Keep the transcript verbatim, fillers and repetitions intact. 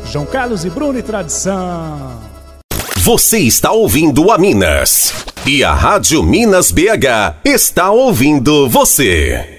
João Carlos e Bruno e Tradição. Você está ouvindo a Minas. E a Rádio Minas B H está ouvindo você.